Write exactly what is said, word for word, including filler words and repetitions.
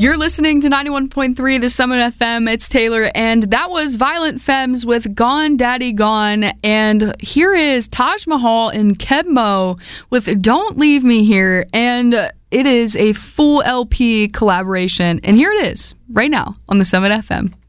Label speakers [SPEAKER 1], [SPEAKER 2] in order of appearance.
[SPEAKER 1] You're listening to ninety-one point three The Summit F M. It's Taylor, and that was Violent Femmes with Gone Daddy Gone. And here is Taj Mahal and Kebmo with Don't Leave Me Here. And it is a full L P collaboration. And here it is, right now, on The Summit F M.